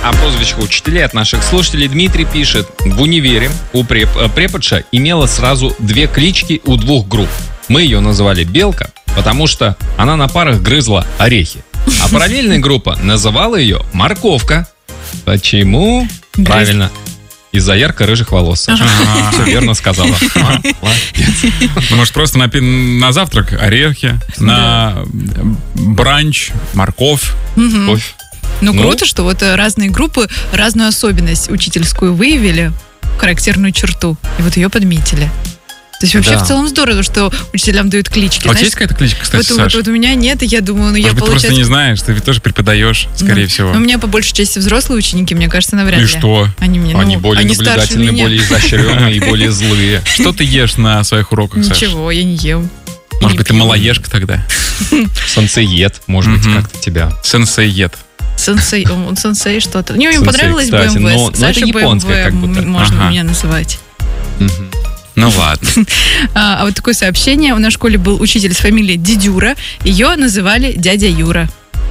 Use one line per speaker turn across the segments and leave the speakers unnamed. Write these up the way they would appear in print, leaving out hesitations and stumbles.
о прозвищах учителей от наших слушателей. Дмитрий пишет: в универе у преподша имела сразу 2 клички у 2 групп. Мы ее называли Белка, потому что она на парах грызла орехи. А параллельная группа называла ее Морковка. Почему? Правильно. Из-за ярко-рыжих волос. Все верно сказала. Молодец.
Может, просто на завтрак орехи, на бранч морковь.
Ну, круто, что вот разные группы разную особенность учительскую выявили, характерную черту, и вот ее подметили. То есть вообще в целом здорово, что учителям дают клички.
А у тебя есть какая-то кличка, кстати, Саша?
Вот у меня нет, и я думаю,
Может быть, ты просто не знаешь, ты ведь тоже преподаешь, скорее всего.
У меня по большей части взрослые ученики, мне кажется, навряд ли.
И что?
Они более наблюдательные, более изощренные и более злые.
Что ты ешь на своих уроках, Саша?
Ничего, я не ем.
Может быть, ты малоежка тогда?
Сенсей-ед, может быть, как-то тебя.
Сенсей-ед.
Сенсей что-то. Мне понравилось BMW.
Но это японское как будто.
Можно меня называть.
Ну ладно.
А вот такое сообщение. У нас в школе был учитель с фамилией Дидюра. Ее называли дядя Юра.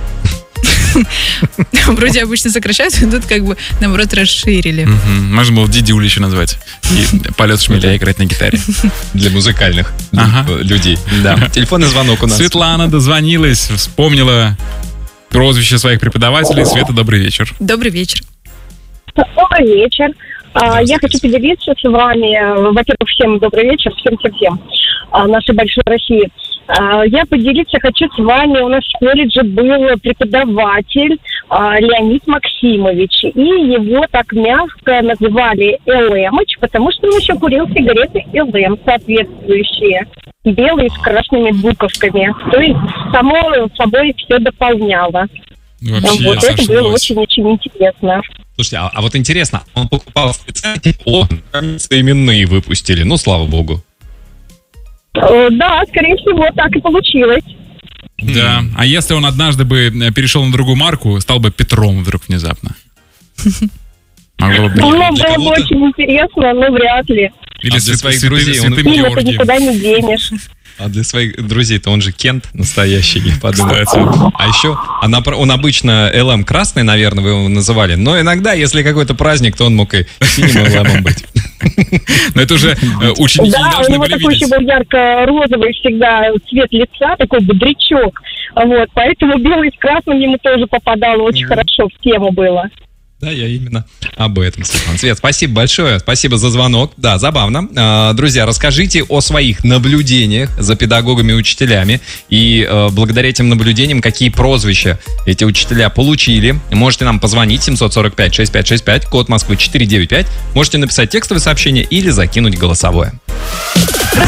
Вроде обычно сокращаются, но тут как бы, наоборот, расширили.
Можно было Дидюля еще назвать. И полет шмеля играть на гитаре.
Для музыкальных людей. Да. Телефонный звонок у нас.
Светлана дозвонилась, вспомнила прозвище своих преподавателей. Света, добрый вечер.
Добрый вечер.
Добрый вечер. Я хочу поделиться с вами, во-первых, всем добрый вечер, всем нашей большой России. Я поделиться хочу с вами. У нас в колледже был преподаватель Леонид Максимович, и его так мягко называли ЛМыч, потому что он еще курил сигареты ЛМ соответствующие, белые с красными буковками. То есть само собой все дополняло.
Вообще,
вот это было очень-очень интересно.
Слушайте, а вот интересно, он покупал специально, именные выпустили, ну, слава богу.
Да, скорее всего, так и получилось.
Да, а если он однажды бы перешел на другую марку, стал бы Петром вдруг внезапно?
Было бы очень интересно, но вряд ли.
Или
для своих друзей
ты никуда не денешь.
А для своих друзей-то он же Кент настоящий, я подумал. А еще он обычно ЛМ красный, наверное, вы его называли, но иногда, если какой-то праздник, то он мог и синим ЛМом быть.
Но это уже ученики не должны были видеть. Да, у него
такой еще был ярко-розовый всегда цвет лица, такой бодрячок. Вот, поэтому белый с красным ему тоже попадало очень хорошо, в тему было.
Да, я именно об этом, Светлана. Свет, спасибо большое, спасибо за звонок. Да, забавно. Друзья, расскажите о своих наблюдениях за педагогами и учителями. И благодаря этим наблюдениям, какие прозвища эти учителя получили. Можете нам позвонить 745-6565, код Москвы 495. Можете написать текстовое сообщение или закинуть голосовое.